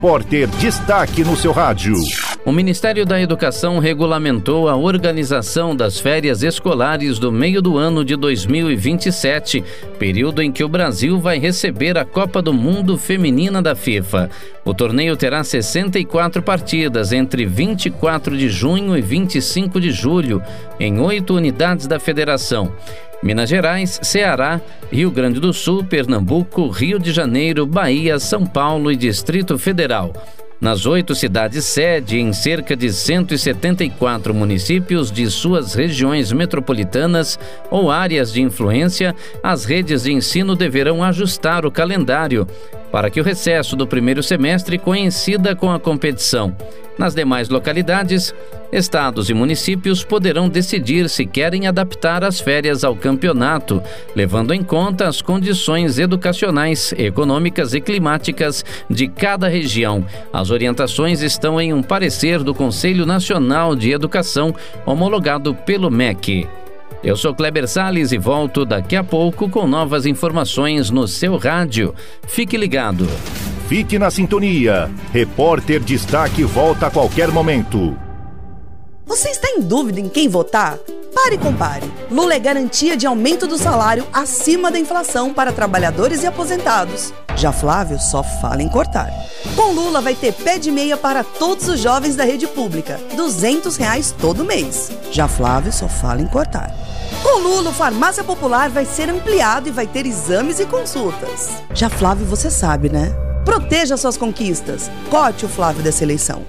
Repórter Destaque no seu rádio. O Ministério da Educação regulamentou a organização das férias escolares do meio do ano de 2027, período em que o Brasil vai receber a Copa do Mundo Feminina da FIFA. O torneio terá 64 partidas entre 24 de junho e 25 de julho, em 8 unidades da federação: Minas Gerais, Ceará, Rio Grande do Sul, Pernambuco, Rio de Janeiro, Bahia, São Paulo e Distrito Federal. Nas 8 cidades-sede, em cerca de 174 municípios de suas regiões metropolitanas ou áreas de influência, as redes de ensino deverão ajustar o calendário para que o recesso do primeiro semestre coincida com a competição. Nas demais localidades, estados e municípios poderão decidir se querem adaptar as férias ao campeonato, levando em conta as condições educacionais, econômicas e climáticas de cada região. As orientações estão em um parecer do Conselho Nacional de Educação, homologado pelo MEC. Eu sou Kleber Salles e volto daqui a pouco com novas informações no seu rádio. Fique ligado. Fique na sintonia. Repórter Destaque volta a qualquer momento. Você está em dúvida em quem votar? Pare e compare. Lula é garantia de aumento do salário acima da inflação para trabalhadores e aposentados. Já Flávio só fala em cortar. Com Lula vai ter pé de meia para todos os jovens da rede pública, R$200 todo mês. Já Flávio só fala em cortar. Com Lula, o Farmácia Popular vai ser ampliado e vai ter exames e consultas. Já Flávio, você sabe, né? Proteja suas conquistas. Cote o Flávio dessa eleição.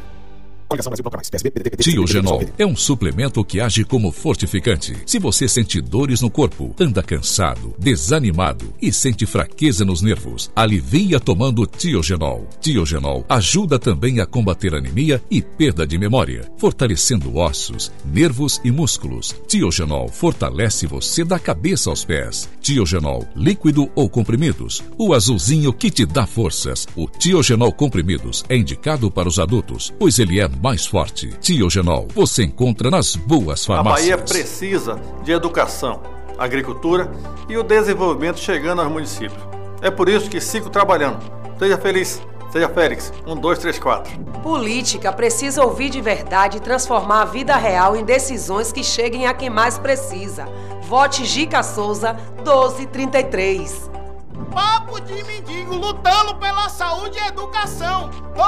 Tiogenol é um suplemento que age como fortificante. Se você sente dores no corpo, anda cansado, desanimado e sente fraqueza nos nervos, alivia tomando Tiogenol. Tiogenol ajuda também a combater anemia e perda de memória, fortalecendo ossos, nervos e músculos. Tiogenol fortalece você da cabeça aos pés. Tiogenol, líquido ou comprimidos, o azulzinho que te dá forças. O Tiogenol comprimidos é indicado para os adultos, pois ele é mais forte. Tiogenol você encontra nas boas farmácias. A Bahia precisa de educação, agricultura e o desenvolvimento chegando aos municípios. É por isso que sigo trabalhando. Seja feliz, seja Félix. 1, 2, 3, 4. Política precisa ouvir de verdade e transformar a vida real em decisões que cheguem a quem mais precisa. Vote Gica Souza, 1233. Papo de mendigo lutando pela saúde e educação.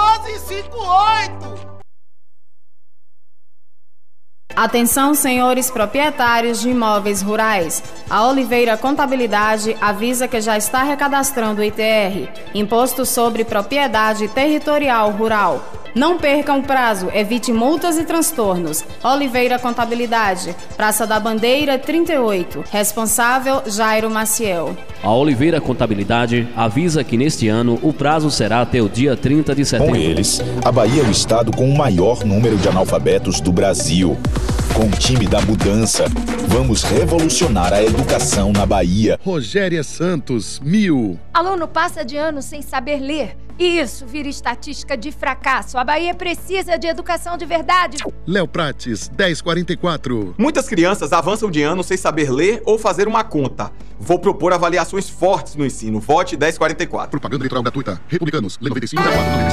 1258. Atenção, senhores proprietários de imóveis rurais. A Oliveira Contabilidade avisa que já está recadastrando o ITR, Imposto sobre Propriedade Territorial Rural. Não percam o prazo, evite multas e transtornos. Oliveira Contabilidade, Praça da Bandeira 38. Responsável, Jairo Maciel. A Oliveira Contabilidade avisa que neste ano o prazo será até o dia 30 de setembro. Com eles, a Bahia é o estado com o maior número de analfabetos do Brasil. Com o time da mudança, vamos revolucionar a educação na Bahia. Rogéria Santos, 1000. Aluno passa de ano sem saber ler. E isso vira estatística de fracasso. A Bahia precisa de educação de verdade. Léo Prates, 1044. Muitas crianças avançam de ano sem saber ler ou fazer uma conta. Vou propor avaliações fortes no ensino. Vote 1044. Propaganda eleitoral gratuita. Republicanos, Lei 95,